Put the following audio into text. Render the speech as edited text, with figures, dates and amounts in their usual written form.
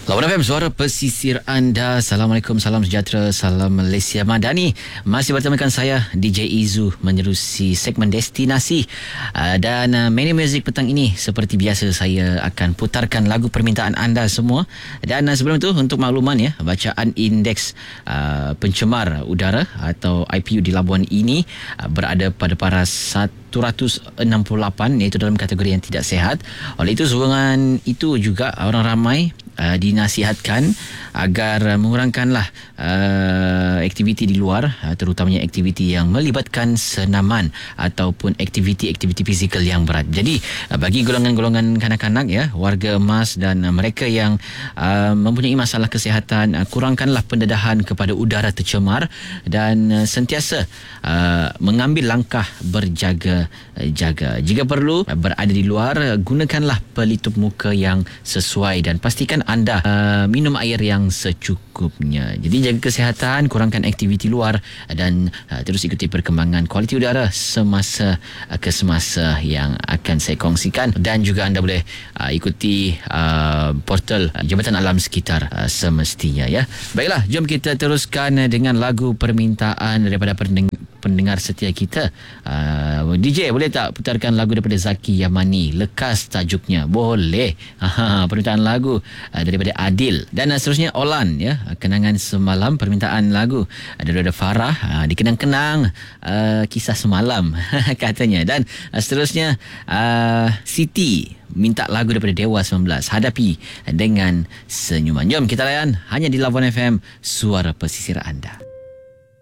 Lawan FM, suara pesisir anda. Assalamualaikum, salam sejahtera, salam Malaysia Madani. Masih bertemakan saya, DJ Izu, menerusi segmen Destinasi. Dan menu muzik petang ini, seperti biasa saya akan putarkan lagu permintaan anda semua. Dan sebelum itu, untuk makluman ya, bacaan indeks pencemar udara atau IPU di Labuan ini berada pada paras 168, iaitu dalam kategori yang tidak sihat. Oleh itu, sebenarnya itu juga orang ramai dinasihatkan agar mengurangkanlah aktiviti di luar, terutamanya aktiviti yang melibatkan senaman ataupun aktiviti-aktiviti fizikal yang berat. Jadi bagi golongan-golongan kanak-kanak ya, warga emas dan mereka yang mempunyai masalah kesihatan, kurangkanlah pendedahan kepada udara tercemar dan sentiasa mengambil langkah berjaga-jaga. Jika perlu berada di luar, gunakanlah pelitup muka yang sesuai dan pastikan anda minum air yang secukupnya. Jadi jaga kesihatan, kurangkan aktiviti luar dan terus ikuti perkembangan kualiti udara semasa ke semasa yang akan saya kongsikan, dan juga anda boleh ikuti portal Jabatan Alam Sekitar semestinya ya. Baiklah, jom kita teruskan dengan lagu permintaan daripada pendengar setia kita. DJ, boleh tak putarkan lagu daripada Zaki Yamani, Lekas tatuknya? Boleh. Permintaan lagu daripada Adil. Dan seterusnya Olan ya, Kenangan Semalam, permintaan lagu daripada Farah, dikenang-kenang kisah semalam katanya. Dan seterusnya Siti minta lagu daripada Dewa 19, Hadapi dengan Senyuman. Jom kita layan hanya di Labuan FM, suara pesisir anda.